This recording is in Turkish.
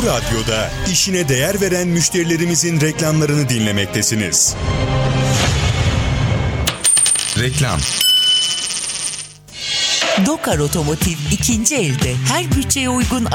Bu radyoda işine değer veren müşterilerimizin reklamlarını dinlemektesiniz. Reklam. Dokar Otomotiv ikinci elde her bütçeye uygun